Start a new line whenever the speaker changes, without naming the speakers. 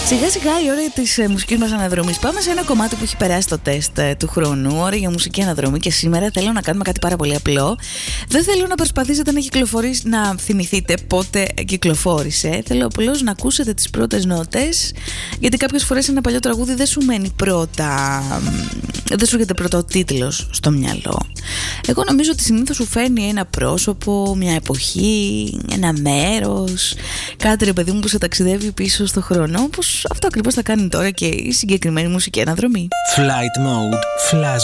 Σιγά σιγά η ώρα της μουσικής μας αναδρομής. Πάμε σε ένα κομμάτι που έχει περάσει το τεστ του χρόνου. Ώρα για μουσική αναδρομή. Και σήμερα θέλω να κάνουμε κάτι πάρα πολύ απλό. Δεν θέλω να προσπαθήσετε να κυκλοφορήσει, να θυμηθείτε πότε κυκλοφόρησε. Θέλω απλώς να ακούσετε τις πρώτες νότες. Γιατί κάποιες φορές ένα παλιό τραγούδι δεν σου μένει πρώτα. Δεν σου έρχεται πρώτα ο τίτλος στο μυαλό. Εγώ νομίζω ότι συνήθως σου φέρνει ένα πρόσωπο, μια εποχή, ένα μέρος, κάτι ρε παιδί μου που σε ταξιδεύει πίσω στο χρόνο, όπως αυτό ακριβώς θα κάνει τώρα και η συγκεκριμένη μουσική αναδρομή.
Flight Mode Flash.